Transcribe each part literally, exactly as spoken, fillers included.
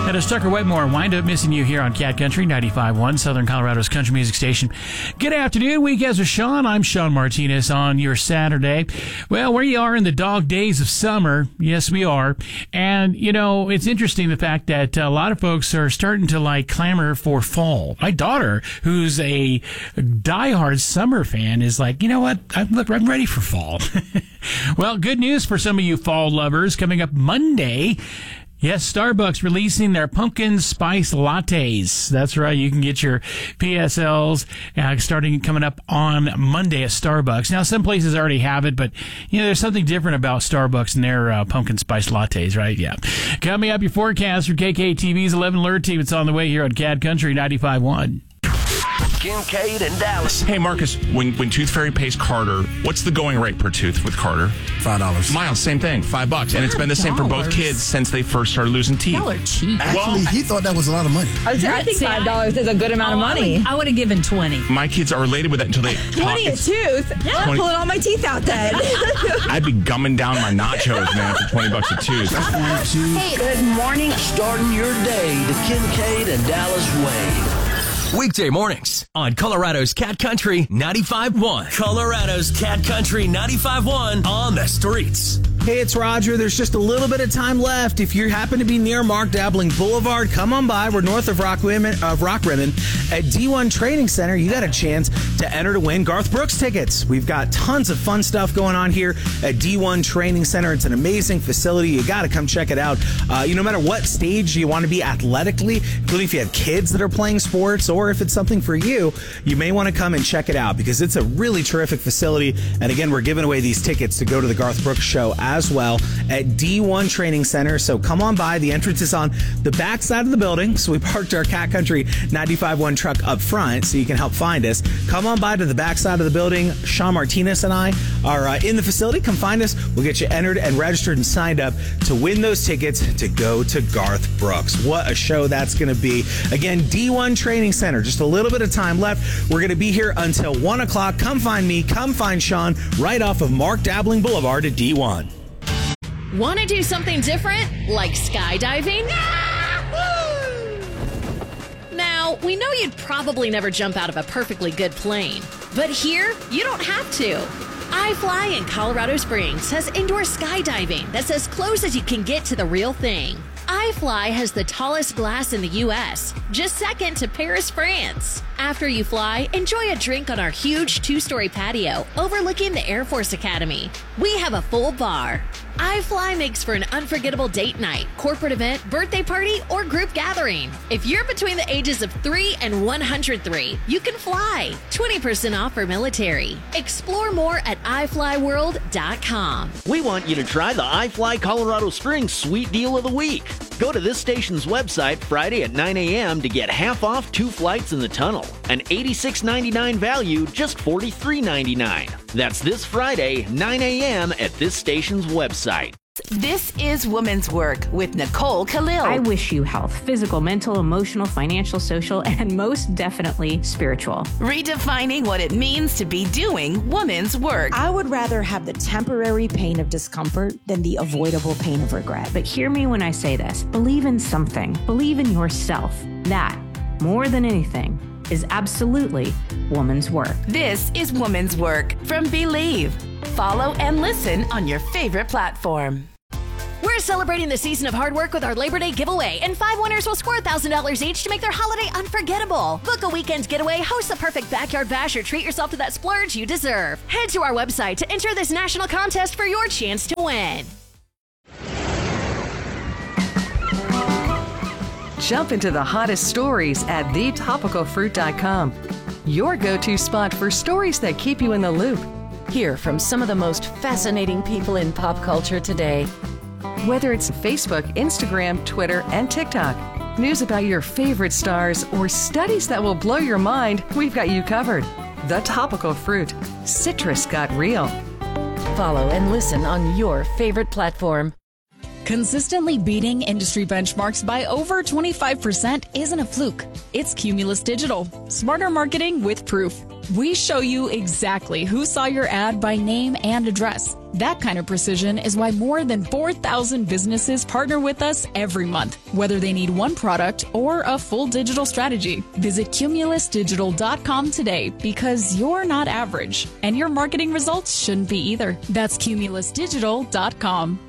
And as Tucker Wetmore wind up missing you here on Cat Country ninety-five point one, Southern Colorado's country music station. Good afternoon, Weekends with Sean. I'm Sean Martinez on your Saturday. Well, we are in the dog days of summer. Yes, we are. And, you know, it's interesting the fact that a lot of folks are starting to, like, clamor for fall. My daughter, who's a diehard summer fan, is like, you know what? I'm, I'm ready for fall. Well, good news for some of you fall lovers. Coming up Monday, yes, Starbucks releasing their pumpkin spice lattes. That's right. You can get your P S Ls uh, starting coming up on Monday at Starbucks. Now, some places already have it, but, you know, there's something different about Starbucks and their uh, pumpkin spice lattes, right? Yeah. Coming up, your forecast for K K T V's eleven Alert Team. It's on the way here on Cat Country ninety-five point one. Kincaid and Dallas. Hey, Marcus, when, when Tooth Fairy pays Carter, what's the going rate per tooth with Carter? Five dollars. Miles, same thing, five bucks. And it's been the same for both kids since they first started losing teeth. Y'all are cheap. Actually, Well- he thought that was a lot of money. I, was, I think See, five dollars is a good amount of Oh, money. I would have given twenty. My kids are related with that until they Twenty a talk. tooth. I'm twenty pulling all my teeth out then. I'd be gumming down my nachos, man, for twenty bucks a tooth. One, two, Good morning. Starting your day the Kincaid and Dallas way. Weekday mornings on Colorado's Cat Country ninety-five point one. Colorado's Cat Country ninety-five point one on the streets. Hey, it's Roger. There's just a little bit of time left. If you happen to be near Mark Dabbling Boulevard, come on by. We're north of Rock Rimmon, of Rock Rimmon at D one Training Center. You got a chance to enter to win Garth Brooks tickets. We've got tons of fun stuff going on here at D one Training Center. It's an amazing facility. You got to come check it out. Uh, you no matter what stage you want to be athletically, including if you have kids that are playing sports or if it's something for you, you may want to come and check it out because it's a really terrific facility. And again, we're giving away these tickets to go to the Garth Brooks show as well at D one Training Center. So come on by. The entrance is on the back side of the building. So we parked our Cat Country ninety-five point one truck up front so you can help find us. Come on by to the back side of the building. Sean Martinez and I are uh, in the facility. Come find us. We'll get you entered and registered and signed up to win those tickets to go to Garth Brooks. What a show that's going to be. Again, D one Training Center. Just a little bit of time left. We're going to be here until one o'clock. Come find me. Come find Sean right off of Mark Dabbling Boulevard at D one. Want to do something different, like skydiving? Now, we know you'd probably never jump out of a perfectly good plane, but here, you don't have to. iFly in Colorado Springs has indoor skydiving that's as close as you can get to the real thing. iFly has the tallest glass in the U S, just second to Paris, France. After you fly, enjoy a drink on our huge two-story patio overlooking the Air Force Academy. We have a full bar. iFly makes for an unforgettable date night, corporate event, birthday party, or group gathering. If you're between the ages of three and one hundred three, you can fly. twenty percent off for military. Explore more at i fly world dot com. We want you to try the iFly Colorado Springs Sweet Deal of the Week. Go to this station's website Friday at nine a.m. to get half off two flights in the tunnel. An eighty-six ninety-nine value, just forty-three ninety-nine. That's this Friday, nine a.m. at this station's website. This is Woman's Work with Nicole Khalil. I wish you health, physical, mental, emotional, financial, social, and most definitely spiritual. Redefining what it means to be doing woman's work. I would rather have the temporary pain of discomfort than the avoidable pain of regret. But hear me when I say this. Believe in something. Believe in yourself. That, more than anything, is absolutely woman's work. This is Woman's Work from Believe. Follow and listen on your favorite platform. We're celebrating the season of hard work with our Labor Day giveaway, and five winners will score one thousand dollars each to make their holiday unforgettable. Book a weekend getaway, host the perfect backyard bash, or treat yourself to that splurge you deserve. Head to our website to enter this national contest for your chance to win. Jump into the hottest stories at the topical fruit dot com. Your go-to spot for stories that keep you in the loop. Hear from some of the most fascinating people in pop culture today. Whether it's Facebook, Instagram, Twitter, and TikTok, news about your favorite stars, or studies that will blow your mind, we've got you covered. The Topical Fruit. Citrus got real. Follow and listen on your favorite platform. Consistently beating industry benchmarks by over twenty-five percent isn't a fluke. It's Cumulus Digital. Smarter marketing with proof. We show you exactly who saw your ad by name and address. That kind of precision is why more than four thousand businesses partner with us every month, whether they need one product or a full digital strategy. Visit cumulus digital dot com today because you're not average, and your marketing results shouldn't be either. That's cumulus digital dot com.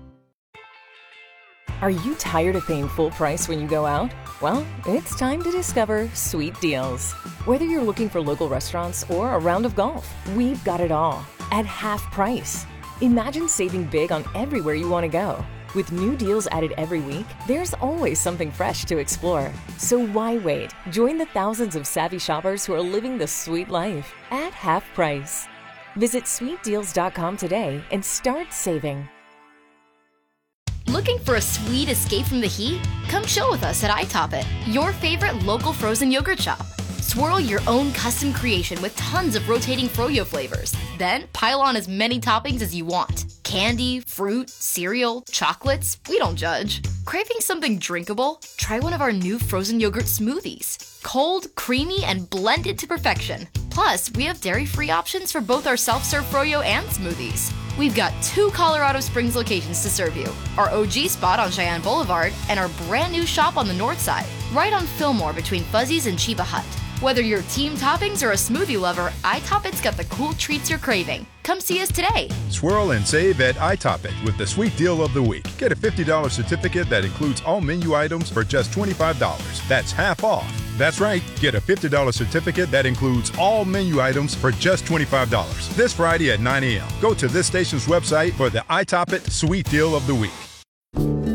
Are you tired of paying full price when you go out? Well, it's time to discover Sweet Deals. Whether you're looking for local restaurants or a round of golf, we've got it all at half price. Imagine saving big on everywhere you want to go. With new deals added every week, there's always something fresh to explore. So why wait? Join the thousands of savvy shoppers who are living the sweet life at half price. Visit sweet deals dot com today and start saving. Looking for a sweet escape from the heat? Come chill with us at iTop It, your favorite local frozen yogurt shop. Swirl your own custom creation with tons of rotating froyo flavors. Then pile on as many toppings as you want. Candy, fruit, cereal, chocolates, we don't judge. Craving something drinkable? Try one of our new frozen yogurt smoothies. Cold, creamy, and blended to perfection. Plus, we have dairy-free options for both our self-serve froyo and smoothies. We've got two Colorado Springs locations to serve you. Our O G spot on Cheyenne Boulevard and our brand new shop on the north side, right on Fillmore between Fuzzy's and Chiba Hut. Whether you're team toppings or a smoothie lover, iTop It's got the cool treats you're craving. Come see us today. Swirl and save at iTop It with the sweet deal of the week. Get a fifty dollars certificate that includes all menu items for just twenty-five dollars. That's half off. That's right. Get a fifty dollars certificate that includes all menu items for just twenty-five dollars. This Friday at nine a.m. Go to this station's website for the iTop It sweet deal of the week.